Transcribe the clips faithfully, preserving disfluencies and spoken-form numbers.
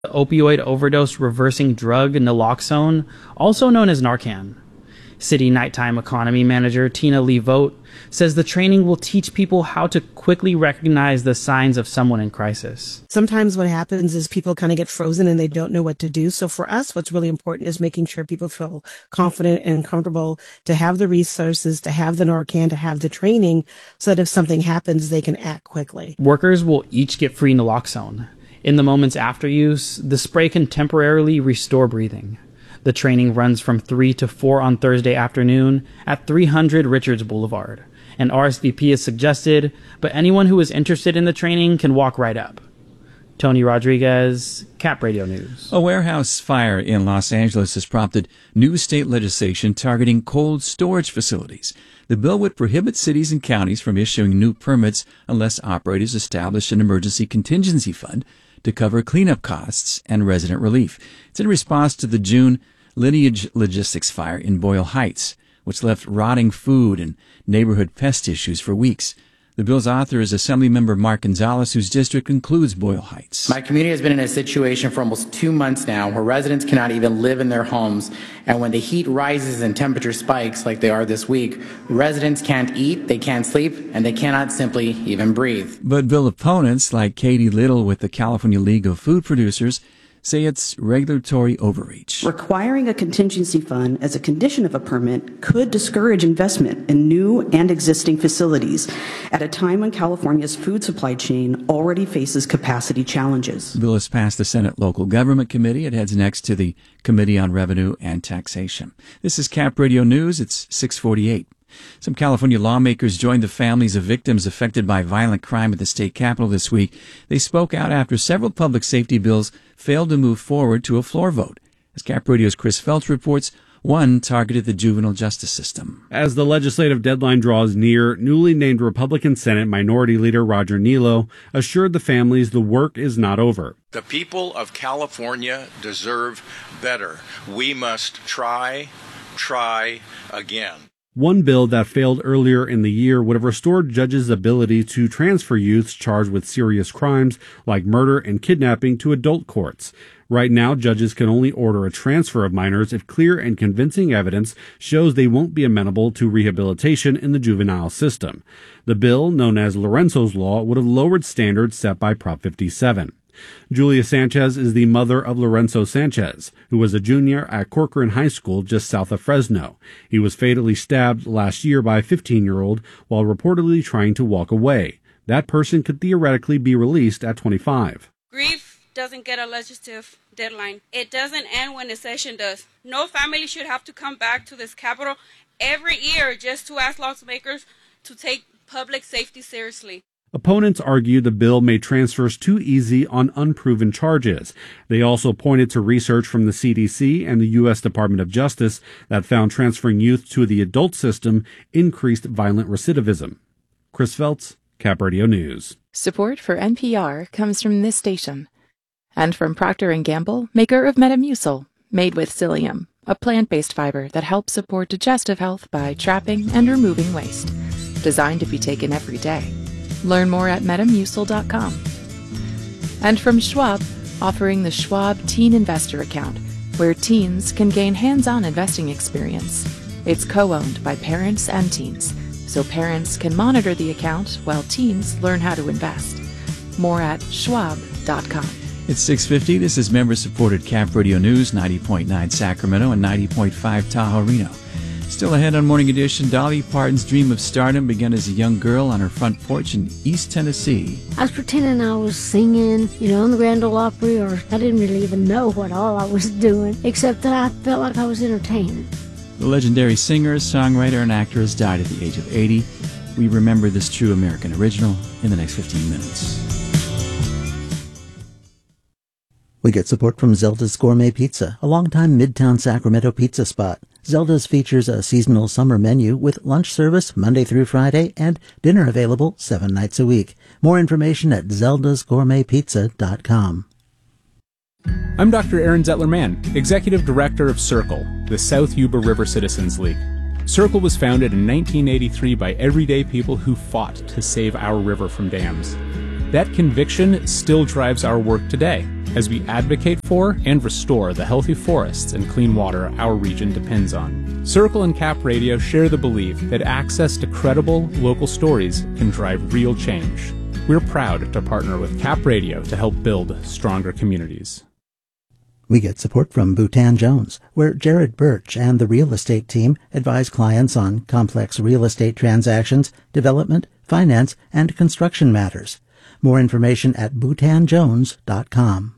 The opioid overdose reversing drug naloxone, also known as Narcan. City Nighttime Economy Manager Tina Lee Vogt says the training will teach people how to quickly recognize the signs of someone in crisis. Sometimes what happens is people kind of get frozen and they don't know what to do. So for us, what's really important is making sure people feel confident and comfortable to have the resources, to have the Narcan, to have the training, so that if something happens, they can act quickly. Workers will each get free naloxone. In the moments after use, the spray can temporarily restore breathing. The training runs from three to four on Thursday afternoon at three hundred Richards Boulevard. An R S V P is suggested, but anyone who is interested in the training can walk right up. Tony Rodriguez, Cap Radio News. A warehouse fire in Los Angeles has prompted new state legislation targeting cold storage facilities. The bill would prohibit cities and counties from issuing new permits unless operators establish an emergency contingency fund to cover cleanup costs and resident relief. It's in response to the June Lineage Logistics fire in Boyle Heights, which left rotting food and neighborhood pest issues for weeks. The bill's author is Assemblymember Mark Gonzalez, whose district includes Boyle Heights. My community has been in a situation for almost two months now where residents cannot even live in their homes. And when the heat rises and temperature spikes like they are this week, residents can't eat, they can't sleep, and they cannot simply even breathe. But bill opponents, like Katie Little with the California League of Food Producers, say it's regulatory overreach. Requiring a contingency fund as a condition of a permit could discourage investment in new and existing facilities at a time when California's food supply chain already faces capacity challenges. The bill has passed the Senate Local Government Committee. It heads next to the Committee on Revenue and Taxation. This is Cap Radio News. It's six forty-eight. Some California lawmakers joined the families of victims affected by violent crime at the state capitol this week. They spoke out after several public safety bills failed to move forward to a floor vote. As Cap Radio's Chris Feltz reports, one targeted the juvenile justice system. As the legislative deadline draws near, newly named Republican Senate Minority Leader Roger Nilo assured the families the work is not over. The people of California deserve better. We must try, try again. One bill that failed earlier in the year would have restored judges' ability to transfer youths charged with serious crimes like murder and kidnapping to adult courts. Right now, judges can only order a transfer of minors if clear and convincing evidence shows they won't be amenable to rehabilitation in the juvenile system. The bill, known as Lorenzo's Law, would have lowered standards set by Prop fifty-seven. Julia Sanchez is the mother of Lorenzo Sanchez, who was a junior at Corcoran High School just south of Fresno. He was fatally stabbed last year by a fifteen-year-old while reportedly trying to walk away. That person could theoretically be released at twenty-five. Grief doesn't get a legislative deadline. It doesn't end when the session does. No family should have to come back to this Capitol every year just to ask lawmakers to take public safety seriously. Opponents argue the bill made transfers too easy on unproven charges. They also pointed to research from the C D C and the U S Department of Justice that found transferring youth to the adult system increased violent recidivism. Chris Feltz, Cap Radio News. Support for N P R comes from this station and from Procter and Gamble, maker of Metamucil, made with psyllium, a plant-based fiber that helps support digestive health by trapping and removing waste. Designed to be taken every day. Learn more at metamucil dot com. And from Schwab, offering the Schwab Teen Investor Account, where teens can gain hands-on investing experience. It's co-owned by parents and teens, so parents can monitor the account while teens learn how to invest. More at schwab dot com. It's six fifty. This is member-supported Cap Radio News, ninety point nine Sacramento and ninety point five Tahoe Reno. Still ahead on Morning Edition, Dolly Parton's dream of stardom began as a young girl on her front porch in East Tennessee. I was pretending I was singing, you know, in the Grand Ole Opry, or I didn't really even know what all I was doing, except that I felt like I was entertaining. The legendary singer, songwriter, and actor has died at the age of eighty. We remember this true American original in the next fifteen minutes. We get support from Zelda's Gourmet Pizza, a longtime Midtown Sacramento pizza spot. Zelda's features a seasonal summer menu with lunch service Monday through Friday and dinner available seven nights a week. More information at zeldas gourmet pizza dot com. I'm Doctor Aaron Zettler-Mann, Executive Director of Circle, the South Yuba River Citizens League. Circle was founded in nineteen eighty-three by everyday people who fought to save our river from dams. That conviction still drives our work today. as we advocate for and restore the healthy forests and clean water our region depends on. Circle and Cap Radio share the belief that access to credible local stories can drive real change. We're proud to partner with Cap Radio to help build stronger communities. We get support from Bhutan Jones, where Jared Birch and the real estate team advise clients on complex real estate transactions, development, finance, and construction matters. More information at bhutan jones dot com.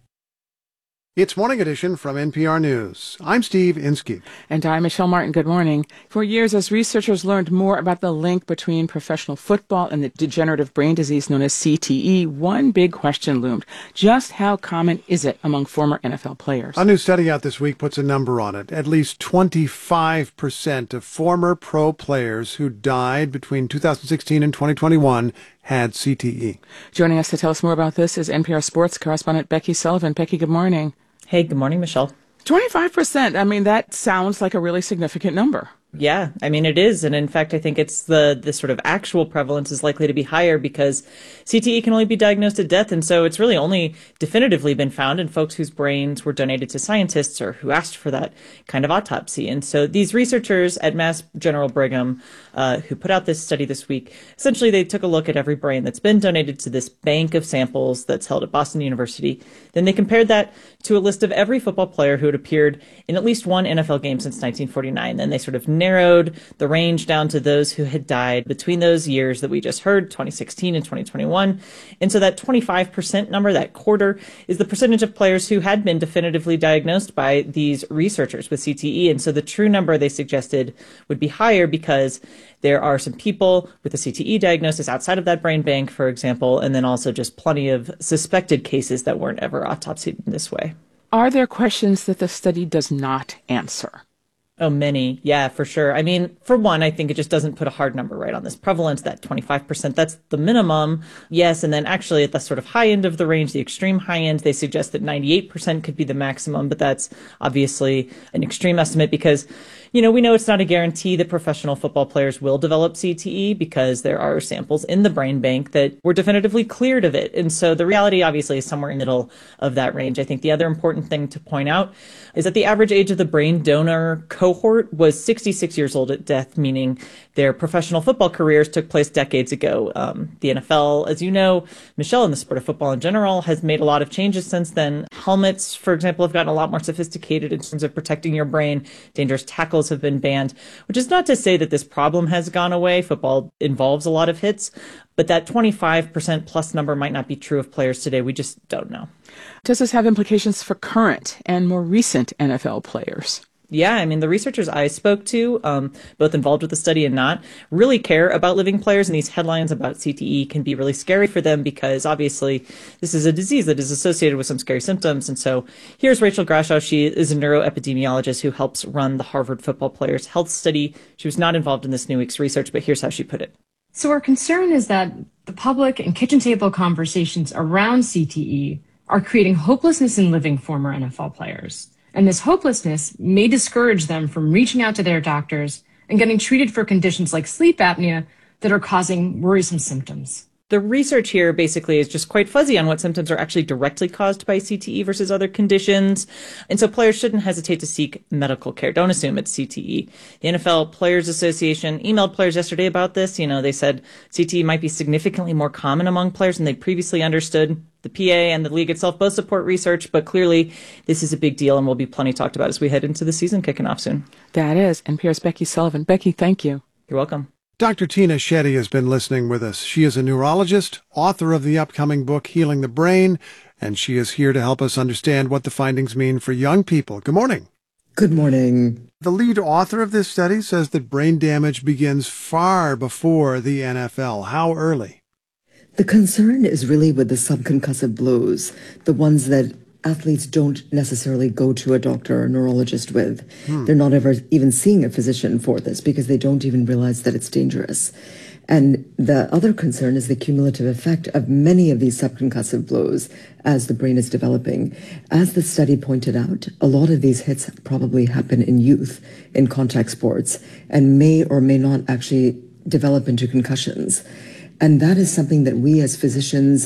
It's Morning Edition from N P R News. I'm Steve Inskeep. And I'm Michelle Martin. Good morning. For years, as researchers learned more about the link between professional football and the degenerative brain disease known as C T E, one big question loomed. Just how common is it among former N F L players? A new study out this week puts a number on it. At least twenty-five percent of former pro players who died between two thousand sixteen and twenty twenty-one had C T E. Joining us to tell us more about this is N P R sports correspondent Becky Sullivan. Becky, good morning. Hey, good morning, Michelle. twenty-five percent. I mean, that sounds like a really significant number. Yeah, I mean, it is. And in fact, I think it's the, the sort of actual prevalence is likely to be higher because C T E can only be diagnosed at death. And so it's really only definitively been found in folks whose brains were donated to scientists or who asked for that kind of autopsy. And so these researchers at Mass General Brigham, uh, who put out this study this week, essentially they took a look at every brain that's been donated to this bank of samples that's held at Boston University. Then they compared that to a list of every football player who had appeared in at least one N F L game since nineteen forty-nine. Then they sort of narrowed the range down to those who had died between those years that we just heard, twenty sixteen and twenty twenty-one. And so that twenty-five percent number, that quarter, is the percentage of players who had been definitively diagnosed by these researchers with C T E. And so the true number they suggested would be higher because there are some people with a C T E diagnosis outside of that brain bank, for example, and then also just plenty of suspected cases that weren't ever autopsied in this way. Are there questions that the study does not answer? Oh, many. Yeah, for sure. I mean, for one, I think it just doesn't put a hard number right on this prevalence, that twenty-five percent. That's the minimum. Yes. And then actually at the sort of high end of the range, the extreme high end, they suggest that ninety-eight percent could be the maximum. But that's obviously an extreme estimate because, you know, we know it's not a guarantee that professional football players will develop C T E because there are samples in the brain bank that were definitively cleared of it. And so the reality obviously is somewhere in the middle of that range. I think the other important thing to point out is that the average age of the brain donor cohort was sixty-six years old at death, meaning their professional football careers took place decades ago. Um, the N F L, as you know, Michelle, in the sport of football in general, has made a lot of changes since then. Helmets, for example, have gotten a lot more sophisticated in terms of protecting your brain. Dangerous tackles have been banned, which is not to say that this problem has gone away. Football involves a lot of hits, but that twenty-five percent plus number might not be true of players today. We just don't know. Does this have implications for current and more recent N F L players? Yeah, I mean, the researchers I spoke to, um, both involved with the study and not, really care about living players, and these headlines about C T E can be really scary for them because obviously this is a disease that is associated with some scary symptoms. And so here's Rachel Grashow. She is a neuroepidemiologist who helps run the Harvard Football Players Health Study. She was not involved in this new week's research, but here's how she put it. So our concern is that the public and kitchen table conversations around C T E are creating hopelessness in living former N F L players. And this hopelessness may discourage them from reaching out to their doctors and getting treated for conditions like sleep apnea that are causing worrisome symptoms. The research here basically is just quite fuzzy on what symptoms are actually directly caused by C T E versus other conditions. And so players shouldn't hesitate to seek medical care. Don't assume it's C T E. The N F L Players Association emailed players yesterday about this. You know, they said C T E might be significantly more common among players than they previously understood. The P A and the league itself both support research, but clearly this is a big deal and will be plenty talked about as we head into the season kicking off soon. That is. N P R's Becky Sullivan. Becky, thank you. You're welcome. Doctor Tina Shetty has been listening with us. She is a neurologist, author of the upcoming book, Healing the Brain, and she is here to help us understand what the findings mean for young people. Good morning. Good morning. The lead author of this study says that brain damage begins far before the N F L. How early? The concern is really with the subconcussive blows, the ones that athletes don't necessarily go to a doctor or neurologist with. Hmm. They're not ever even seeing a physician for this because they don't even realize that it's dangerous. And the other concern is the cumulative effect of many of these subconcussive blows as the brain is developing. As the study pointed out, a lot of these hits probably happen in youth, in contact sports, and may or may not actually develop into concussions. And that is something that we as physicians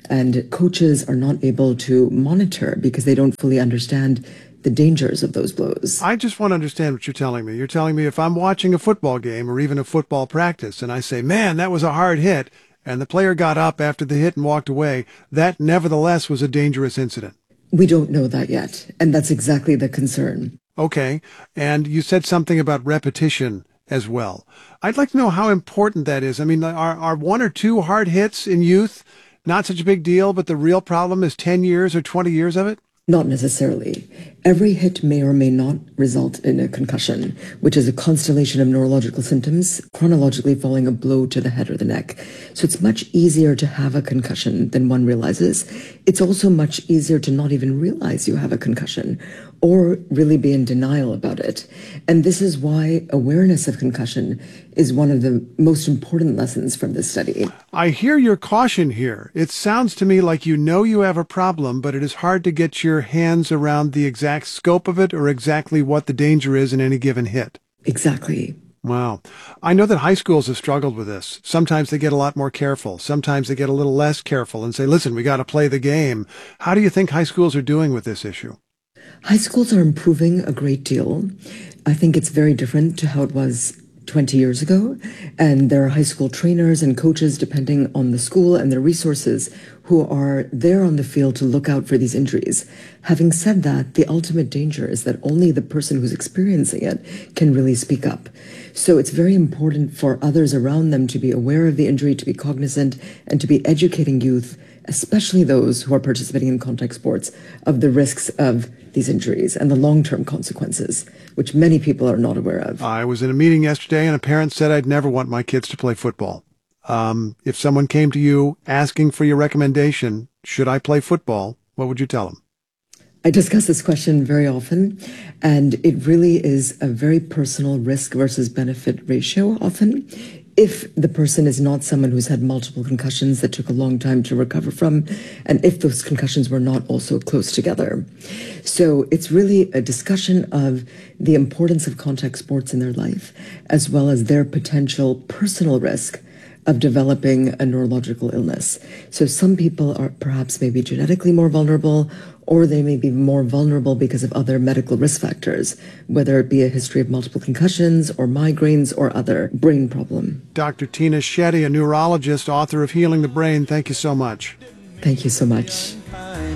And coaches are not able to monitor because they don't fully understand the dangers of those blows. I just want to understand what you're telling me. You're telling me if I'm watching a football game or even a football practice and I say, man, that was a hard hit, and the player got up after the hit and walked away, that nevertheless was a dangerous incident. We don't know that yet, and that's exactly the concern. Okay, and you said something about repetition as well. I'd like to know how important that is. I mean, are, are one or two hard hits in youth not such a big deal, but the real problem is ten years or twenty years of it? Not necessarily. Every hit may or may not result in a concussion, which is a constellation of neurological symptoms chronologically following a blow to the head or the neck. So it's much easier to have a concussion than one realizes. It's also much easier to not even realize you have a concussion or really be in denial about it. And this is why awareness of concussion is one of the most important lessons from this study. I hear your caution here. It sounds to me like you know you have a problem, but it is hard to get your hands around the exact scope of it or exactly what the danger is in any given hit. Exactly. Wow. I know that high schools have struggled with this. Sometimes they get a lot more careful. Sometimes they get a little less careful and say, listen, we got to play the game. How do you think high schools are doing with this issue? High schools are improving a great deal. I think it's very different to how it was twenty years ago. And there are high school trainers and coaches, depending on the school and their resources, who are there on the field to look out for these injuries. Having said that, the ultimate danger is that only the person who's experiencing it can really speak up. So it's very important for others around them to be aware of the injury, to be cognizant, and to be educating youth, especially those who are participating in contact sports, of the risks of these injuries and the long-term consequences, which many people are not aware of. I was in a meeting yesterday and a parent said I'd never want my kids to play football. Um, if someone came to you asking for your recommendation, should I play football, what would you tell them? I discuss this question very often, and it really is a very personal risk versus benefit ratio often. If the person is not someone who's had multiple concussions that took a long time to recover from, and if those concussions were not also close together. So it's really a discussion of the importance of contact sports in their life, as well as their potential personal risk of developing a neurological illness. So some people are perhaps maybe genetically more vulnerable, or they may be more vulnerable because of other medical risk factors, whether it be a history of multiple concussions or migraines or other brain problem. Doctor Tina Shetty, a neurologist, author of Healing the Brain, thank you so much. Thank you so much.